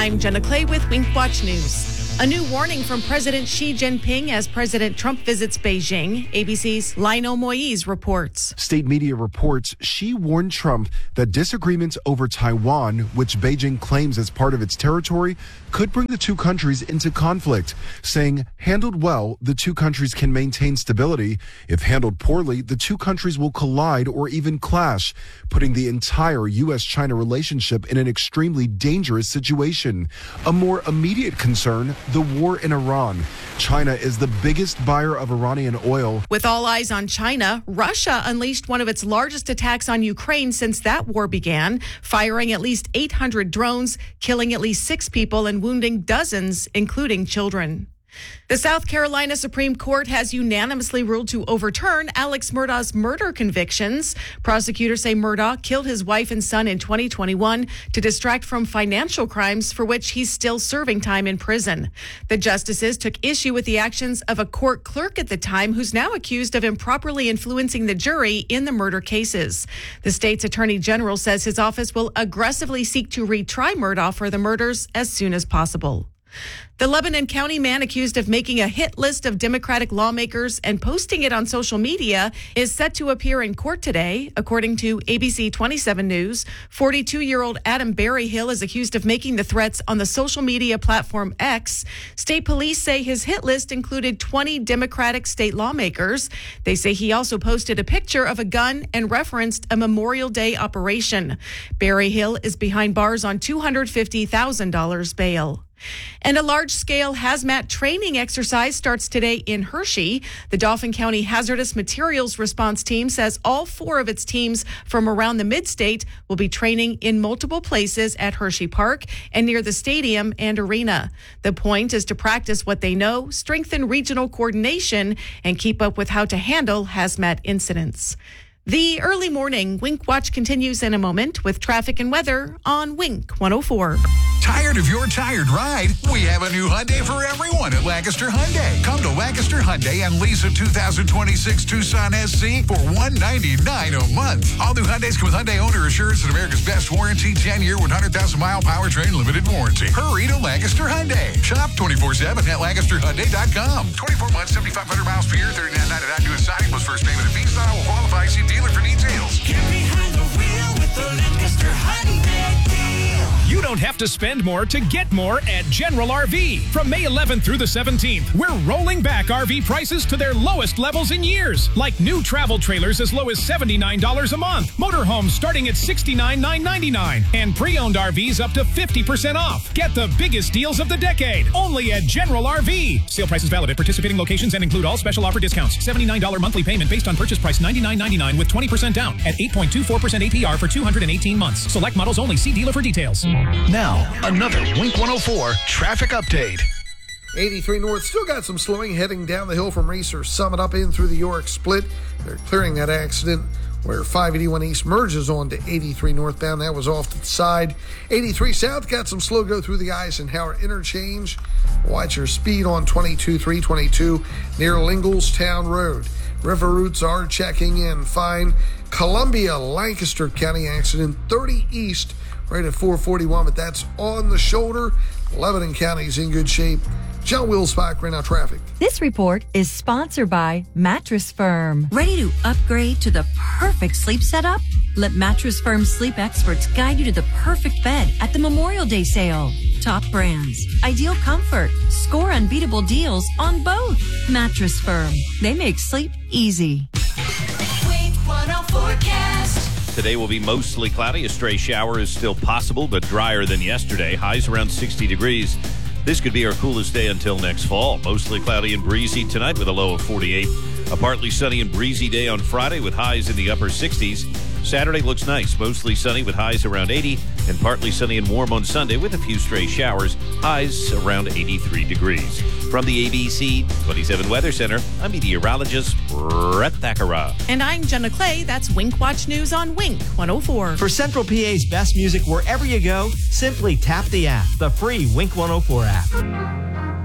I'm Jenna Clay with Wink Watch News. A new warning from President Xi Jinping as President Trump visits Beijing. ABC's Lionel Moise reports. State media reports Xi warned Trump that disagreements over Taiwan, which Beijing claims as part of its territory, could bring the two countries into conflict, saying, handled well, the two countries can maintain stability. If handled poorly, the two countries will collide or even clash, putting the entire U.S.-China relationship in an extremely dangerous situation. A more immediate concern, the war in Iran. China is the biggest buyer of Iranian oil. With all eyes on China, Russia unleashed one of its largest attacks on Ukraine since that war began, firing at least 800 drones, killing at least 6 people and wounding dozens, including children. The South Carolina Supreme Court has unanimously ruled to overturn Alex Murdaugh's murder convictions. Prosecutors say Murdaugh killed his wife and son in 2021 to distract from financial crimes for which he's still serving time in prison. The justices took issue with the actions of a court clerk at the time who's now accused of improperly influencing the jury in the murder cases. The state's attorney general says his office will aggressively seek to retry Murdaugh for the murders as soon as possible. The Lebanon County man accused of making a hit list of Democratic lawmakers and posting it on social media is set to appear in court today. According to ABC 27 News, 42-year-old Adam Berryhill is accused of making the threats on the social media platform X. State police say his hit list included 20 Democratic state lawmakers. They say he also posted a picture of a gun and referenced a Memorial Day operation. Berryhill is behind bars on $250,000 bail. And a large-scale hazmat training exercise starts today in Hershey. The Dauphin County Hazardous Materials Response Team says all 4 of its teams from around the mid-state will be training in multiple places at Hershey Park and near the stadium and arena. The point is to practice what they know, strengthen regional coordination, and keep up with how to handle hazmat incidents. The early morning Wink Watch continues in a moment with traffic and weather on Wink 104. Tired of your tired ride? We have a new Hyundai for everyone at Lancaster Hyundai. Come to Lancaster Hyundai and lease a 2026 Tucson SC for $199 a month. All new Hyundais come with Hyundai Owner Assurance and America's Best Warranty, 10-year, 100,000-mile powertrain limited warranty. Hurry to Lancaster Hyundai. Shop 24/7 at LancasterHyundai.com. 24 months, 7,500 miles per year, $39.99 due at signing plus first payment and fees. Not all will qualify. See dealer for details. Get behind the wheel with the Lancaster Hyundai deal. You don't have to spend more to get more at General RV. From May 11th through the 17th, we're rolling back RV prices to their lowest levels in years. Like new travel trailers as low as $79 a month, motorhomes starting at $69,999, and pre-owned RVs up to 50% off. Get the biggest deals of the decade, only at General RV. Sale prices valid at participating locations and include all special offer discounts. $79 monthly payment based on purchase price $99.99 with 20% down at 8.24% APR for 218 months. Select models only. See dealer for details. Now, another Wink 104 traffic update. 83 North still got some slowing heading down the hill from Reeser Summit up in through the York Split. They're clearing that accident where 581 East merges onto 83 northbound. That was off to the side. 83 South got some slow go through the Eisenhower interchange. Watch your speed on 22-322 near Linglestown Road. River routes are checking in fine. Columbia, Lancaster County accident 30 East right at 441, but that's on the shoulder. Lebanon County's in good shape. John Wilsbach, right now traffic. This report is sponsored by Mattress Firm. Ready to upgrade to the perfect sleep setup? Let Mattress Firm sleep experts guide you to the perfect bed at the Memorial Day sale. Top brands, ideal comfort, score unbeatable deals on both. Mattress Firm. They make sleep easy. Wink 104 forecast. Today will be mostly cloudy. A stray shower is still possible, but drier than yesterday. Highs around 60 degrees. This could be our coolest day until next fall. Mostly cloudy and breezy tonight with a low of 48. A partly sunny and breezy day on Friday with highs in the upper 60s. Saturday looks nice. Mostly sunny with highs around 80. And partly sunny and warm on Sunday with a few stray showers. Highs around 83 degrees. From the ABC 27 Weather Center, I'm meteorologist Brett Thakara. And I'm Jenna Clay. That's Wink Watch News on Wink 104. For Central PA's best music wherever you go, simply tap the app, the free Wink 104 app.